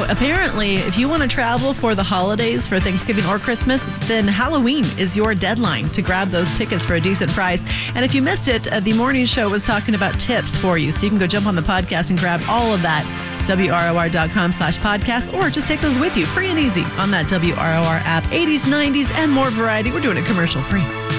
apparently, if you want to travel for the holidays, for Thanksgiving or Christmas, then Halloween is your deadline to grab those tickets for a decent price. And if you missed it, the morning show was talking about tips for you. So you can go jump on the podcast and grab all of that. WROR.com/podcast, or just take those with you free and easy on that WROR app. 80s, 90s, and more variety. We're doing it commercial free.